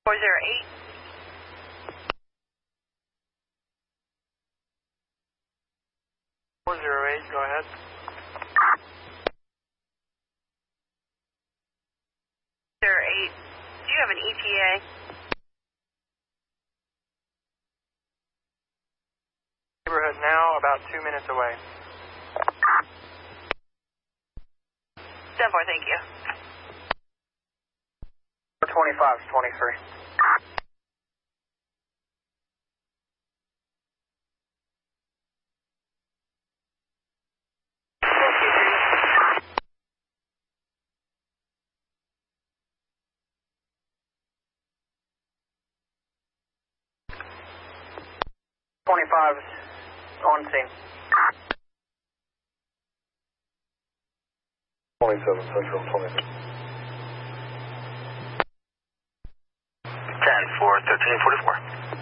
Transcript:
408. 408, go ahead. Sir 8, do you have an ETA? Neighborhood now, about 2 minutes away. 10-4, thank you. 25 to 23. On scene. 27 Central 27. 10-4, 1344.